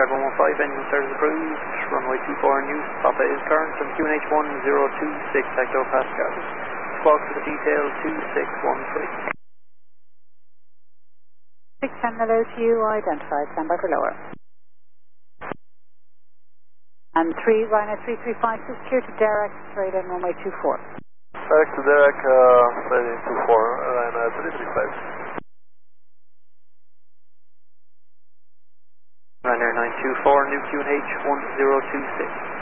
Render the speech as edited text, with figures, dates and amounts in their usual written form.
115, engine service approved, runway 24 in use, Papa is current, and QNH 1026, Hector Pascal. Squawk for the detail 2613. 610, hello to you, identified, stand by for lower. And 3, Rhino 3356, clear to Derek, straight in runway 24. Direct to Derek, straight in 24, Rhino 3356. Ryanair 924, new QNH 1026.